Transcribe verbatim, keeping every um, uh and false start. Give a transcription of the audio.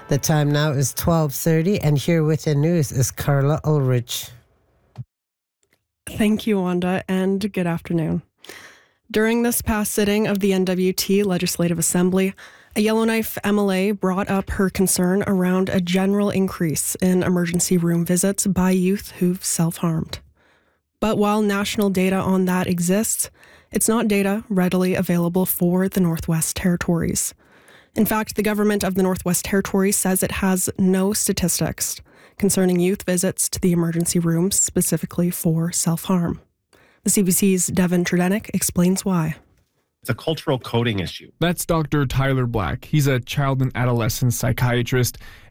The time now is twelve thirty, and here with the news is Carla Ulrich. Thank you, Wanda, and good afternoon. During this past sitting of the N W T Legislative Assembly, a Yellowknife M L A brought up her concern around a general increase in emergency room visits by youth who've self-harmed. But while national data on that exists, it's not data readily available for the Northwest Territories. In fact, the government of the Northwest Territories says it has no statistics concerning youth visits to the emergency rooms specifically for self-harm. The C B C's Devin Tredenik explains why. It's a cultural coding issue. That's Doctor Tyler Black. He's a child and adolescent psychiatrist,